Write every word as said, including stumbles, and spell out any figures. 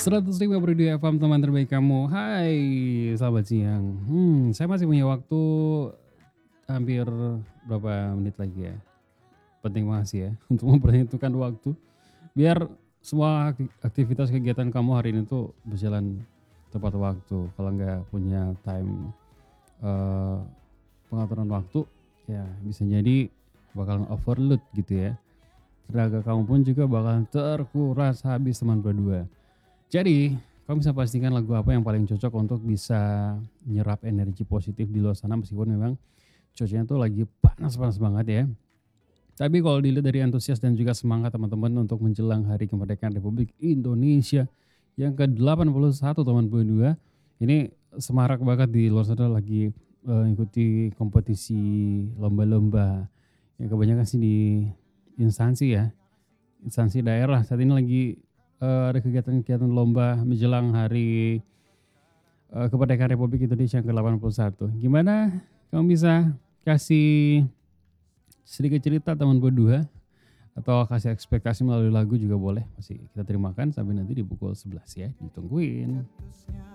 seratus lima koma dua F M teman terbaik kamu. Hai, selamat siang. Hmm, saya masih punya waktu hampir berapa menit lagi ya. Penting banget sih ya untuk memperhitungkan waktu biar semua akti- aktivitas kegiatan kamu hari ini tuh berjalan tepat waktu. Kalau nggak punya time eh, pengaturan waktu, ya bisa jadi bakalan overload gitu ya. Tenaga kamu pun juga bakalan terkuras habis teman berdua. Jadi, kamu bisa pastikan lagu apa yang paling cocok untuk bisa nyerap energi positif di luar sana meskipun memang cuacanya tuh lagi panas-panas banget ya. Tapi kalau dilihat dari antusias dan juga semangat teman-teman untuk menjelang Hari Kemerdekaan Republik Indonesia yang ke delapan puluh satu tahun dua ribu dua puluh dua, ini semarak banget di luar sana lagi eh, ikuti kompetisi lomba-lomba yang kebanyakan sih di instansi ya, instansi daerah. Saat ini lagi eh, ada kegiatan-kegiatan lomba menjelang hari eh, kemerdekaan Republik Indonesia yang ke delapan puluh satu. Gimana? Kamu bisa kasih sedikit cerita teman berdua atau kasih ekspektasi melalui lagu juga boleh. Masih kita terimakan sampai nanti di pukul sebelas ya. Ditungguin.